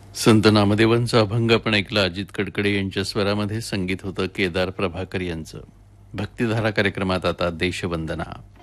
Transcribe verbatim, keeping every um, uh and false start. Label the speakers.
Speaker 1: संत नामदेवांचा अभंग आपण ऐकला. अजित कडकडे यांच्या स्वरामध्ये संगीत होतं केदार प्रभाकर यांचं. भक्तिधारा कार्यक्रमात आता देशवंदना.